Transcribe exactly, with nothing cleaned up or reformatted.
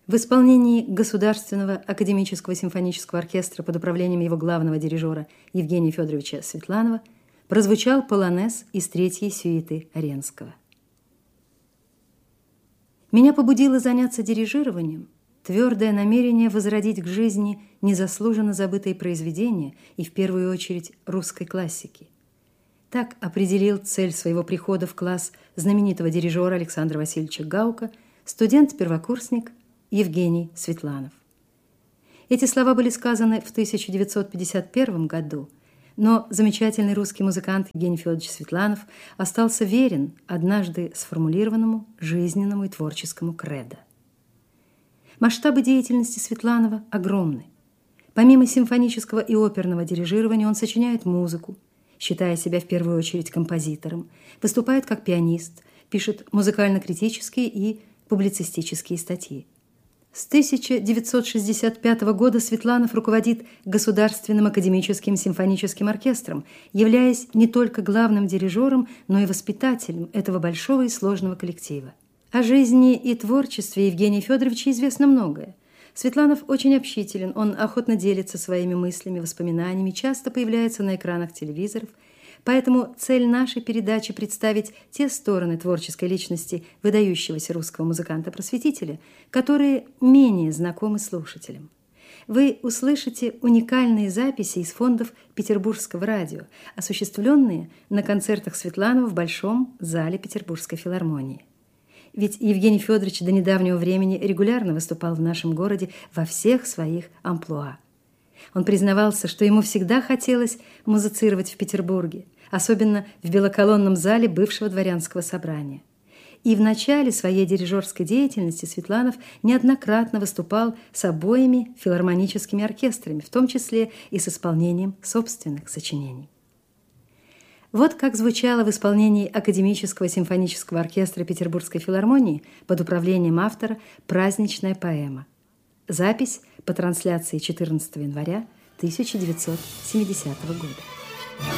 В исполнении Государственного академического симфонического оркестра под управлением его главного дирижера Евгения Федоровича Светланова прозвучал полонез из третьей сюиты Аренского. Меня побудило заняться дирижированием твердое намерение возродить к жизни незаслуженно забытые произведения и, в первую очередь, русской классики. Так определил цель своего прихода в класс знаменитого дирижера Александра Васильевича Гаука студент-первокурсник Евгений Светланов. Эти слова были сказаны в тысяча девятьсот пятьдесят первом году, но замечательный русский музыкант Евгений Федорович Светланов остался верен однажды сформулированному жизненному и творческому кредо. Масштабы деятельности Светланова огромны. Помимо симфонического и оперного дирижирования он сочиняет музыку, считая себя в первую очередь композитором, выступает как пианист, пишет музыкально-критические и публицистические статьи. С тысяча девятьсот шестьдесят пятого года Светланов руководит Государственным академическим симфоническим оркестром, являясь не только главным дирижером, но и воспитателем этого большого и сложного коллектива. О жизни и творчестве Евгения Федоровича известно многое. Светланов очень общителен, он охотно делится своими мыслями, воспоминаниями, часто появляется на экранах телевизоров. Поэтому цель нашей передачи – представить те стороны творческой личности выдающегося русского музыканта-просветителя, которые менее знакомы слушателям. Вы услышите уникальные записи из фондов Петербургского радио, осуществленные на концертах Светланова в Большом зале Петербургской филармонии. Ведь Евгений Федорович до недавнего времени регулярно выступал в нашем городе во всех своих амплуа. Он признавался, что ему всегда хотелось музицировать в Петербурге, особенно в белоколонном зале бывшего дворянского собрания. И в начале своей дирижерской деятельности Светланов неоднократно выступал с обоими филармоническими оркестрами, в том числе и с исполнением собственных сочинений. Вот как звучала в исполнении Академического симфонического оркестра Петербургской филармонии под управлением автора праздничная поэма. Запись по трансляции четырнадцатого января тысяча девятьсот семидесятого года.